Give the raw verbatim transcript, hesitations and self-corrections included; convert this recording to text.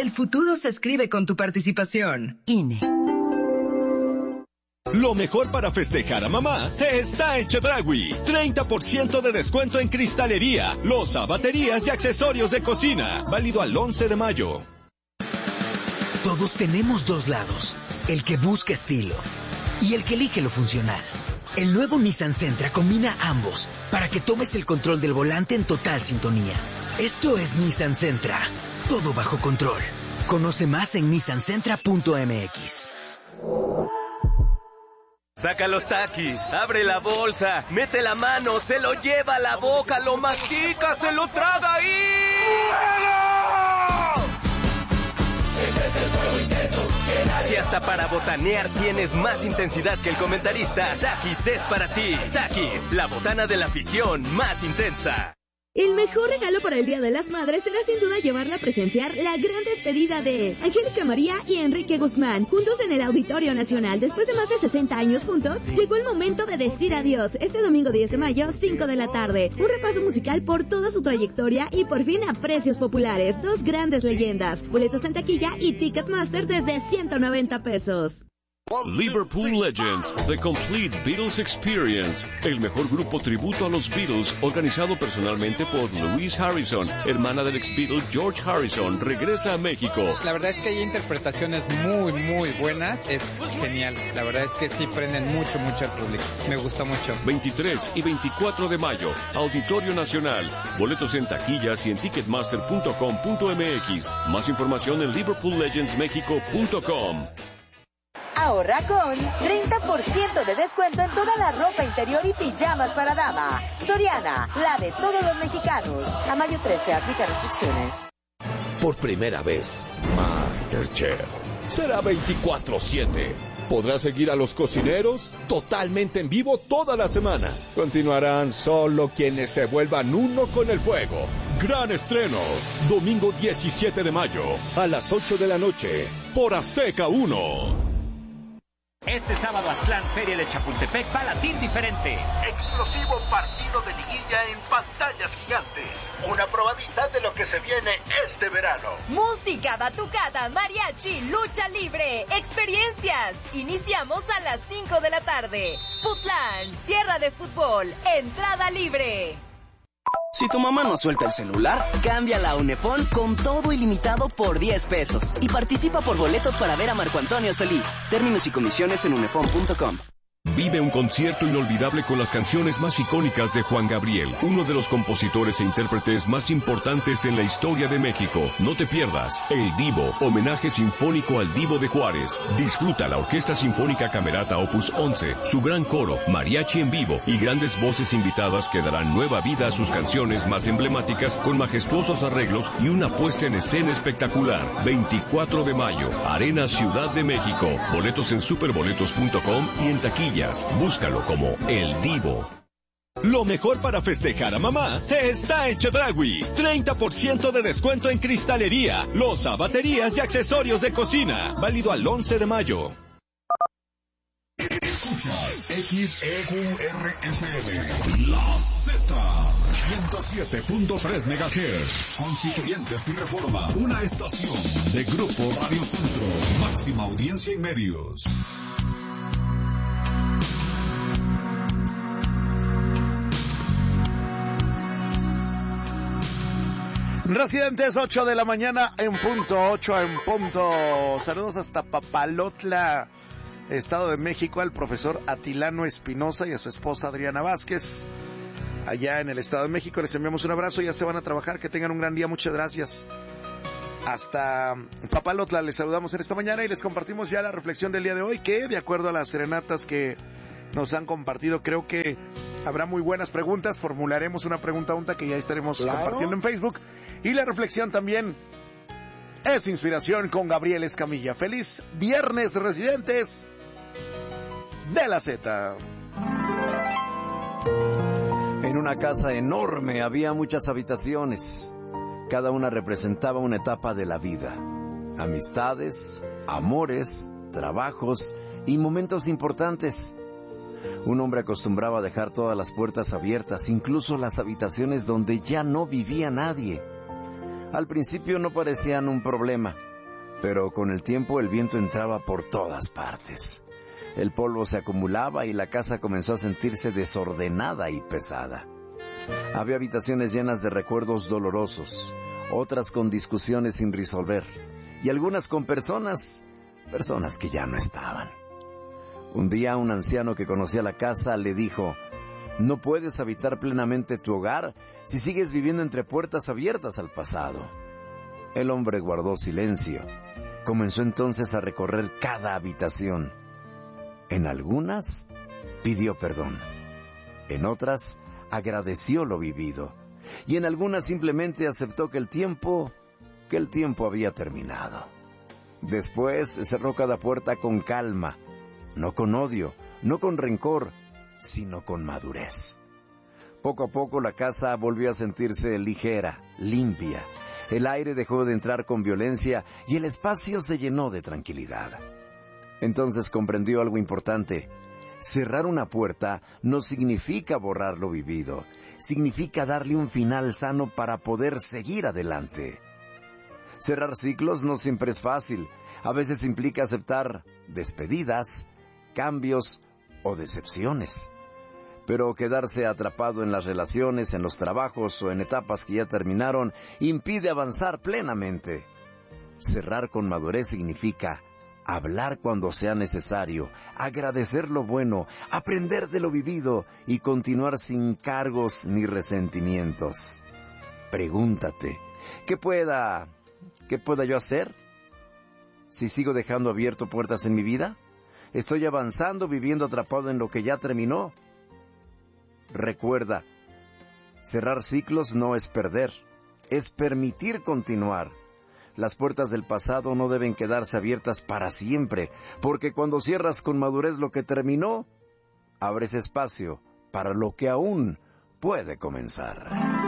El futuro se escribe con tu participación. I N E. Lo mejor para festejar a mamá está en Chedraui. treinta por ciento de descuento en cristalería, loza, baterías y accesorios de cocina. Válido al once de mayo. Todos tenemos dos lados. El que busca estilo y el que elige lo funcional. El nuevo Nissan Sentra combina ambos para que tomes el control del volante en total sintonía. Esto es Nissan Sentra. Todo bajo control. Conoce más en nissan sentra punto m x. Saca los Takis, abre la bolsa, mete la mano, se lo lleva a la boca, lo mastica, se lo traga y... Este es el juego intenso. Si hasta para botanear tienes más intensidad que el comentarista, Takis es para ti. Takis, la botana de la afición más intensa. El mejor regalo para el Día de las Madres será sin duda llevarla a presenciar la gran despedida de Angélica María y Enrique Guzmán, juntos en el Auditorio Nacional. Después de más de sesenta años juntos, llegó el momento de decir adiós. Este domingo diez de mayo, cinco de la tarde. Un repaso musical por toda su trayectoria y por fin a precios populares. Dos grandes leyendas. Boletos en taquilla y Ticketmaster desde ciento noventa pesos. Liverpool Legends, The Complete Beatles Experience, el mejor grupo tributo a los Beatles, organizado personalmente por Louise Harrison, hermana del ex Beatle George Harrison, regresa a México. La verdad es que hay interpretaciones muy, muy buenas, es genial. La verdad es que sí prenden mucho, mucho al público. Me gusta mucho. veintitrés y veinticuatro de mayo, Auditorio Nacional. Boletos en taquillas y en ticketmaster punto com punto m x. Más información en liverpool legends mexico punto com. Ahorra con treinta por ciento de descuento en toda la ropa interior y pijamas para dama. Soriana, la de todos los mexicanos. A mayo trece, aplica restricciones. Por primera vez, MasterChef será veinticuatro siete. Podrás seguir a los cocineros totalmente en vivo toda la semana. Continuarán solo quienes se vuelvan uno con el fuego. Gran estreno, domingo diecisiete de mayo, a las ocho de la noche, por Azteca uno. Este sábado Aztlán, Feria de Chapultepec, va a latir diferente. Explosivo partido de liguilla en pantallas gigantes. Una probadita de lo que se viene este verano. Música, batucada, mariachi, lucha libre, experiencias. Iniciamos a las cinco de la tarde. Futlán, tierra de fútbol, entrada libre. Si tu mamá no suelta el celular, cámbiala a Unefón con todo ilimitado por diez pesos. Y participa por boletos para ver a Marco Antonio Solís. Términos y condiciones en unefón punto com. Vive un concierto inolvidable con las canciones más icónicas de Juan Gabriel, uno de los compositores e intérpretes más importantes en la historia de México. No te pierdas El Divo, homenaje sinfónico al Divo de Juárez. Disfruta la Orquesta Sinfónica Camerata Opus once, su gran coro, mariachi en vivo y grandes voces invitadas que darán nueva vida a sus canciones más emblemáticas con majestuosos arreglos y una puesta en escena espectacular. veinticuatro de mayo, Arena Ciudad de México. Boletos en superboletos punto com y en taquilla. Búscalo como El Divo. Lo mejor para festejar a mamá está en Chedraui. treinta por ciento de descuento en cristalería, loza, baterías y accesorios de cocina. Válido al once de mayo. Escuchas X E Q R F M, La Z, ciento siete punto tres megahertz. Constituyentes y Reforma, una estación de Grupo Radio Centro. Máxima audiencia en medios. Residentes, ocho de la mañana en punto, ocho en punto. Saludos hasta Papalotla, Estado de México, al profesor Atilano Espinosa y a su esposa Adriana Vázquez, allá en el Estado de México. Les enviamos un abrazo, ya se van a trabajar, que tengan un gran día, muchas gracias. Hasta Papalotla les saludamos en esta mañana y les compartimos ya la reflexión del día de hoy, que de acuerdo a las serenatas que nos han compartido, creo que habrá muy buenas preguntas. Formularemos una pregunta unta que ya estaremos claro. compartiendo en Facebook. Y la reflexión también es inspiración con Gabriel Escamilla. Feliz viernes, residentes de la Z. En una casa enorme había muchas habitaciones. Cada una representaba una etapa de la vida. Amistades, amores, trabajos y momentos importantes. Un hombre acostumbraba a dejar todas las puertas abiertas, incluso las habitaciones donde ya no vivía nadie. Al principio no parecían un problema, Pero con el tiempo el viento entraba por todas partes. El polvo se acumulaba y la casa comenzó a sentirse desordenada y pesada. Había habitaciones llenas de recuerdos dolorosos, otras con discusiones sin resolver, y algunas con personas, personas que ya no estaban. Un día un anciano que conocía la casa le dijo: «No puedes habitar plenamente tu hogar si sigues viviendo entre puertas abiertas al pasado». El hombre guardó silencio. Comenzó entonces a recorrer cada habitación. En algunas pidió perdón, en otras agradeció lo vivido, y en algunas simplemente aceptó que el tiempo, que el tiempo había terminado. Después cerró cada puerta con calma, no con odio, no con rencor, sino con madurez. Poco a poco la casa volvió a sentirse ligera, limpia. El aire dejó de entrar con violencia y el espacio se llenó de tranquilidad. Entonces comprendió algo importante. Cerrar una puerta no significa borrar lo vivido, significa darle un final sano para poder seguir adelante. Cerrar ciclos no siempre es fácil. A veces implica aceptar despedidas, cambios o decepciones. Pero quedarse atrapado en las relaciones, en los trabajos o en etapas que ya terminaron impide avanzar plenamente. Cerrar con madurez significa hablar cuando sea necesario, agradecer lo bueno, aprender de lo vivido y continuar sin cargos ni resentimientos. Pregúntate, ¿qué pueda, qué pueda yo hacer? Si sigo dejando abierto puertas en mi vida, ¿estoy avanzando viviendo atrapado en lo que ya terminó? Recuerda, cerrar ciclos no es perder, es permitir continuar. Las puertas del pasado no deben quedarse abiertas para siempre, porque cuando cierras con madurez lo que terminó, abres espacio para lo que aún puede comenzar.